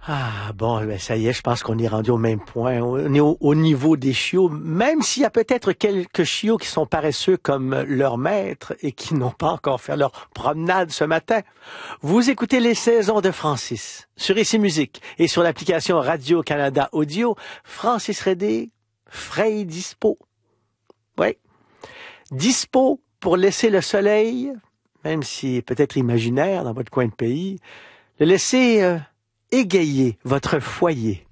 Ah, bon, ben ça y est, je pense qu'on est rendu au même point. On est au niveau des chiots, même s'il y a peut-être quelques chiots qui sont paresseux comme leur maître et qui n'ont pas encore fait leur promenade ce matin. Vous écoutez les saisons de Francis sur Ici Musique et sur l'application Radio-Canada Audio. Francis Redé, frais et dispo. Oui, dispo pour laisser le soleil, même si peut-être imaginaire dans votre coin de pays, le laisser égayer votre foyer.